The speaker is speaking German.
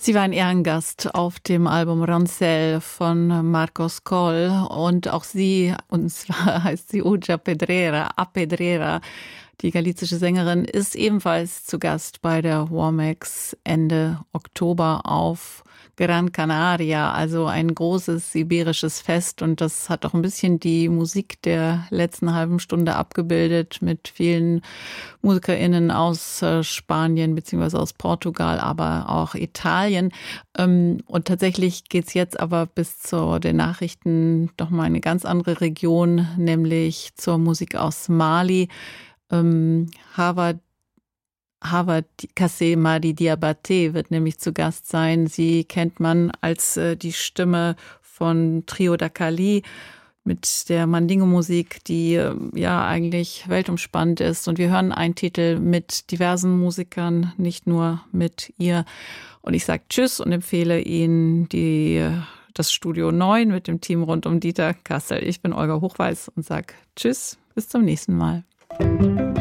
Sie war ein Ehrengast auf dem Album Roncel von Marcos Coll und auch sie, und zwar heißt sie Uja Pedrera, A Pedrera, die galizische Sängerin, ist ebenfalls zu Gast bei der Womex Ende Oktober auf Gran Canaria, also ein großes iberisches Fest, und das hat auch ein bisschen die Musik der letzten halben Stunde abgebildet mit vielen MusikerInnen aus Spanien bzw. aus Portugal, aber auch Italien. Und tatsächlich geht's jetzt aber bis zu den Nachrichten doch mal in eine ganz andere Region, nämlich zur Musik aus Mali. Hawa Kassé Madi Diabaté wird nämlich zu Gast sein. Sie kennt man als die Stimme von Trio Dakali mit der Mandingo-Musik, die ja eigentlich weltumspannend ist. Und wir hören einen Titel mit diversen Musikern, nicht nur mit ihr. Und ich sage Tschüss und empfehle Ihnen das Studio 9 mit dem Team rund um Dieter Kassel. Ich bin Olga Hochweiß und sage Tschüss, bis zum nächsten Mal.